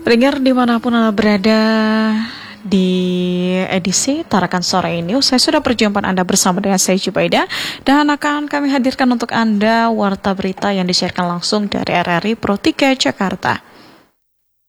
Pendengar dimanapun Anda berada di edisi Tarakan Sore ini, saya sudah perjumpaan Anda bersama dengan saya Jubaida dan akan kami hadirkan untuk Anda warta berita yang disiarkan langsung dari RRI Pro 3 Jakarta.